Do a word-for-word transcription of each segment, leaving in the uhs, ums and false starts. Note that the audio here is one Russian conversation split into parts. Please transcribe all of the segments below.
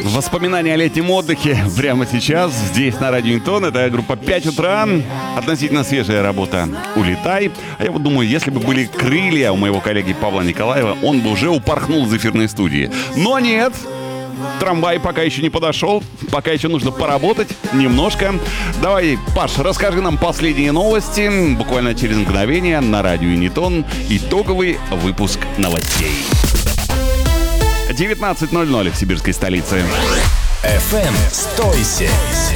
Воспоминания о летнем отдыхе прямо сейчас, здесь на Радио Юнитон. Это группа «пять утра». Относительно свежая работа «Улетай». А я вот думаю, если бы были крылья у моего коллеги Павла Николаева, он бы уже упорхнул из эфирной студии. Но нет, трамвай пока еще не подошел, пока еще нужно поработать немножко. Давай, Паш, расскажи нам последние новости. Буквально через мгновение на Радио Юнитон итоговый выпуск новостей. девятнадцать ноль ноль в сибирской столице. эф эм «Стойся».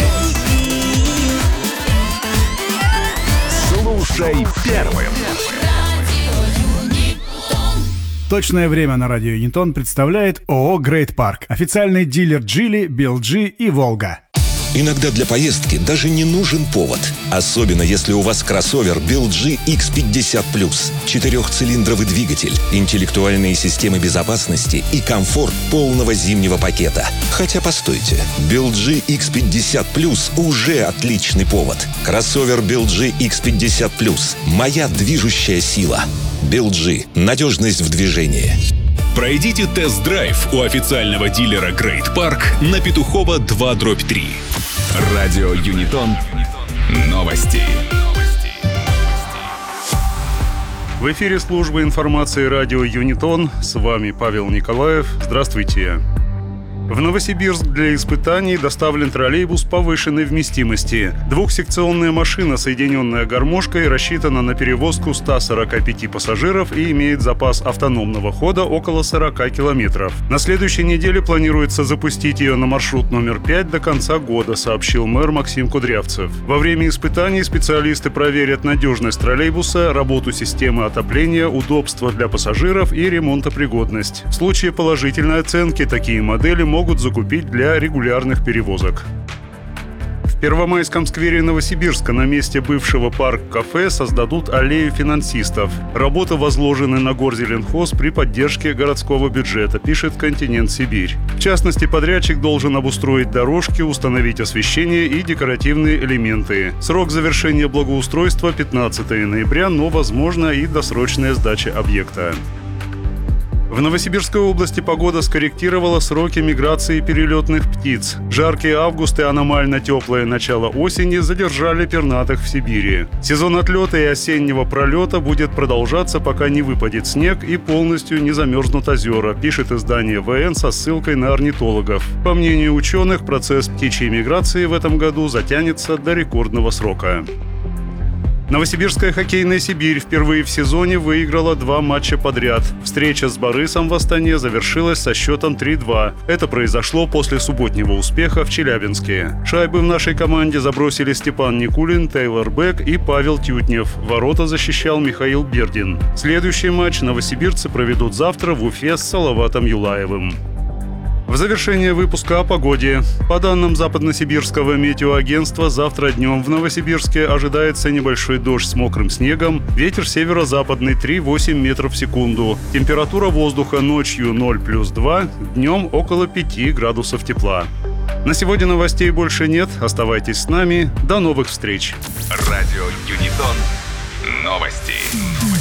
Слушай первым. Точное время на Радио Юнитон представляет ООО «Great Park», официальный дилер Geely, би эл джи и «Волга». Иногда для поездки даже не нужен повод. Особенно если у вас кроссовер би эл джи икс пятьдесят плюс. Четырехцилиндровый двигатель, интеллектуальные системы безопасности и комфорт полного зимнего пакета. Хотя постойте, би эл джи икс пятьдесят плюс уже отличный повод. Кроссовер би эл джи икс пятьдесят плюс. Моя движущая сила. би эл джи. Надежность в движении. Пройдите тест-драйв у официального дилера Great Park на Петухова два дробь три. Радио Юнитон. Новости. В эфире службы информации Радио Юнитон. С вами Павел Николаев. Здравствуйте. В Новосибирск для испытаний доставлен троллейбус повышенной вместимости. Двухсекционная машина, соединенная гармошкой, рассчитана на перевозку ста сорока пяти пассажиров и имеет запас автономного хода около сорока километров. На следующей неделе планируется запустить ее на маршрут номер пять до конца года, сообщил мэр Максим Кудрявцев. Во время испытаний специалисты проверят надежность троллейбуса, работу системы отопления, удобство для пассажиров и ремонтопригодность. В случае положительной оценки такие модели могут могут закупить для регулярных перевозок. В Первомайском сквере Новосибирска на месте бывшего парк-кафе создадут аллею финансистов. Работы возложены на Горзеленхоз при поддержке городского бюджета, пишет «Континент Сибирь». В частности, подрядчик должен обустроить дорожки, установить освещение и декоративные элементы. Срок завершения благоустройства пятнадцатого ноября, но возможно и досрочная сдача объекта. В Новосибирской области погода скорректировала сроки миграции перелетных птиц. Жаркий август и аномально теплое начало осени задержали пернатых в Сибири. Сезон отлета и осеннего пролета будет продолжаться, пока не выпадет снег и полностью не замерзнут озера, пишет издание вэ эн со ссылкой на орнитологов. По мнению ученых, процесс птичьей миграции в этом году затянется до рекордного срока. Новосибирская хоккейная «Сибирь» впервые в сезоне выиграла два матча подряд. Встреча с «Борисом» в Астане завершилась со счетом три-два. Это произошло после субботнего успеха в Челябинске. Шайбы в нашей команде забросили Степан Никулин, Тейлор Бек и Павел Тютнев. Ворота защищал Михаил Бердин. Следующий матч новосибирцы проведут завтра в Уфе с Салаватом Юлаевым. В завершение выпуска о погоде. По данным Западносибирского метеоагентства, завтра днем в Новосибирске ожидается небольшой дождь с мокрым снегом, ветер северо-западный три-восемь метров в секунду. Температура воздуха ночью ноль плюс два, днем около пяти градусов тепла. На сегодня новостей больше нет. Оставайтесь с нами. До новых встреч. Радио Юнитон. Новости.